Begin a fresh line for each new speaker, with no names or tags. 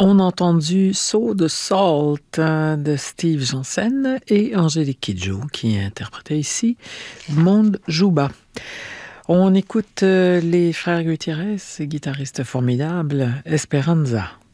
On a entendu Saut de Salt de Steve Jansen et Angélique Kidjo qui interprétait ici Monde Jouba. On écoute les frères Gutiérrez, guitaristes formidables, Esperanza.